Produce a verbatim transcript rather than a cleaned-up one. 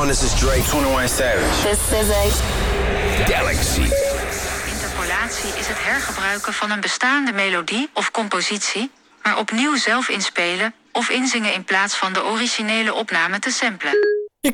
on? This is Drake. twenty-one Savage. This is a Galaxy. Interpolatie is het hergebruiken van een bestaande melodie of compositie, maar opnieuw zelf inspelen of inzingen in plaats van de originele opname te samplen.